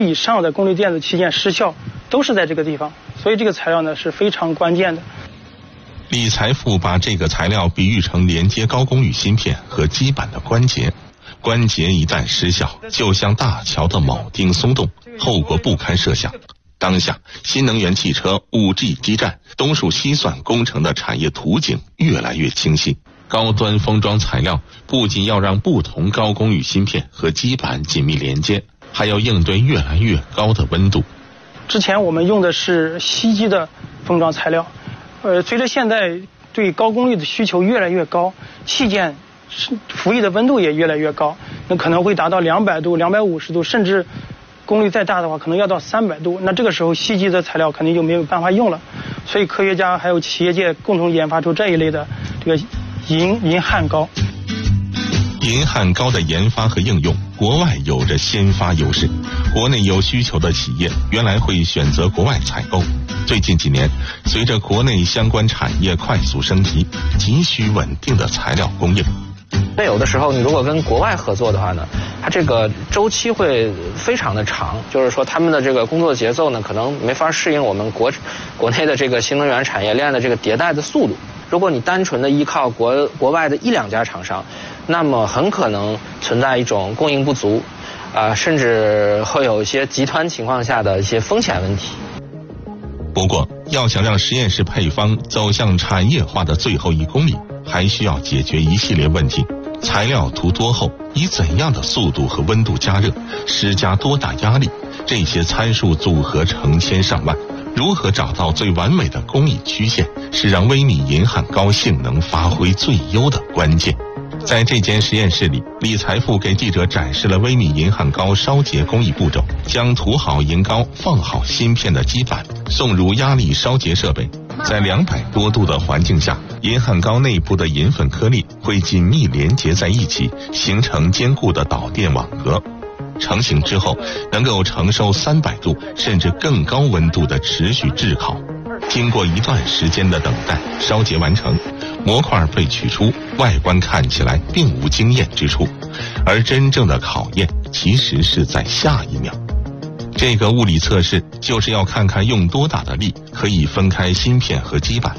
以上的功率电子器件失效都是在这个地方，所以这个材料呢是非常关键的。 李财富把这个材料比喻成连接高功率芯片和基板的关节，关节一旦失效，就像大桥的铆钉松动，后果不堪设想。当下，新能源汽车、5G 基站、东数西算工程的产业图景越来越清晰。高端封装材料不仅要让不同高功率芯片和基板紧密连接，还要应对越来越高的温度。 之前我们用的是锡基的封装材料，随着现在对高功率的需求越来越高，器件服役的温度也越来越高，那可能会达到200度、250度，甚至功率再大的话，可能要到300度。那这个时候锡基的材料肯定就没有办法用了，所以科学家还有企业界共同研发出这一类的这个银焊膏。 银焊膏的研发和应用，国外有着先发优势。国内有需求的企业原来会选择国外采购。最近几年，随着国内相关产业快速升级，急需稳定的材料供应。 那有的时候你如果跟国外合作的话呢，它这个周期会非常的长，就是说他们的这个工作节奏呢，可能没法适应我们国内的这个新能源产业链的这个迭代的速度。如果你单纯的依靠国外的1、2家厂商，那么很可能存在一种供应不足，甚至会有一些极端情况下的一些风险问题。 不过，要想让实验室配方走向产业化的最后1公里，还需要解决一系列问题。材料涂多厚，以怎样的速度和温度加热，施加多大压力，这些参数组合成千上万。如何找到最完美的工艺曲线，是让微米银焊膏性能发挥最优的关键。在这间实验室里，李财富给记者展示了微米银焊膏烧结工艺步骤，将涂好银膏、放好芯片的基板送入压力烧结设备。在200多度的环境下，银焊膏内部的银粉颗粒会紧密连接在一起，形成坚固的导电网格。成型之后，能够承受300度甚至更高温度的持续炙烤。经过一段时间的等待，烧结完成，模块被取出，外观看起来并无惊艳之处，而真正的考验其实是在下一秒。这个物理测试就是要看看用多大的力可以分开芯片和基板。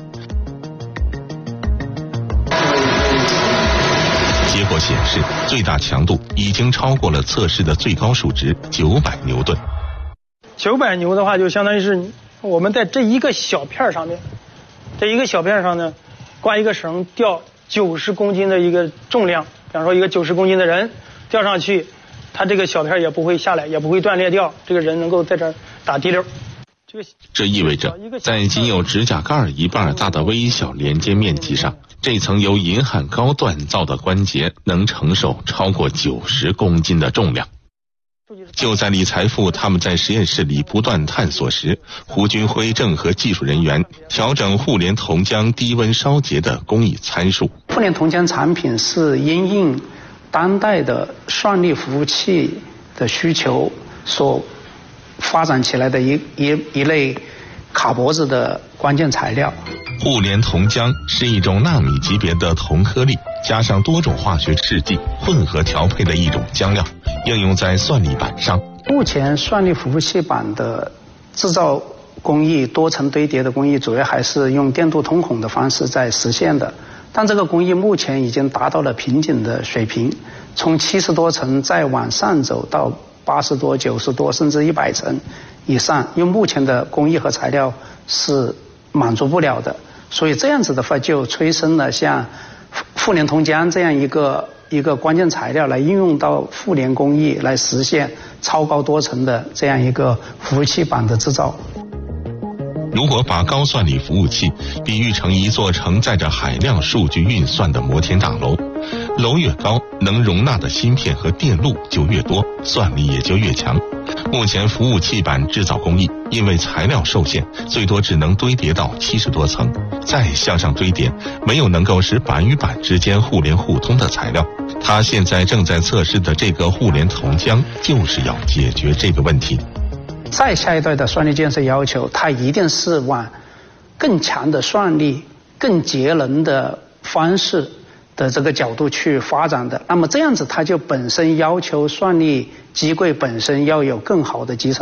结果显示，最大强度已经超过了测试的最高数值900牛顿。 900牛的话，就相当于是我们在这一个小片上面，这一个小片上呢，挂一个绳，吊90公斤的一个重量，比方说一个90公斤的人吊上去，它这个小片也不会下来，也不会断裂掉，这个人能够在这儿打滴溜。 这意味着，在仅有指甲盖一半大的微小连接面积上，这层由银焊膏锻造的关节能承受超过90公斤的重量。就在李财富他们在实验室里不断探索时，胡军辉正和技术人员调整互联铜浆低温烧结的工艺参数。 互联铜浆产品是因应当代的算力服务器的需求所发展起来的一类卡脖子的关键材料。 互联铜浆是一种纳米级别的铜颗粒加上多种化学试剂混合调配的一种浆料，应用在算力板上。 目前算力服务器板的制造工艺，多层堆叠的工艺主要还是用电镀通孔的方式在实现的，但这个工艺目前已经达到了瓶颈的水平，从70多层再往上走到80多、90多甚至100层以上，用目前的工艺和材料是满足不了的。所以这样子的话，就催生了像互联铜浆这样一个关键材料来应用到互联工艺，来实现超高多层的这样一个服务器板的制造。 如果把高算力服务器比喻成一座承载着海量数据运算的摩天大楼，楼越高，能容纳的芯片和电路就越多，算力也就越强。目前服务器板制造工艺因为材料受限，最多只能堆叠到70多层，再向上堆叠，没有能够使板与板之间互联互通的材料。它现在正在测试的这个互联铜浆，就是要解决这个问题。 再下一代的算力建设要求，它一定是往更强的算力、更节能的方式的这个角度去发展的。那么这样子，它就本身要求算力机柜本身要有更好的集成